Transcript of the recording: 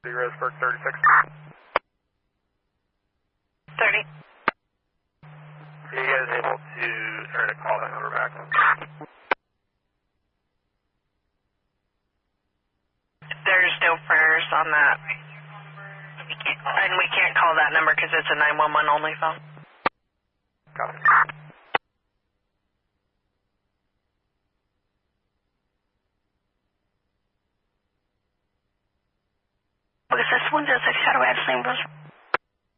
Roseburg 36. 30. Are you guys able to try to call that number back? There's no prayers on that. And we can't call that number because it's a 911 only phone. Copy. What is this? 106 Shadow Adeline Rose?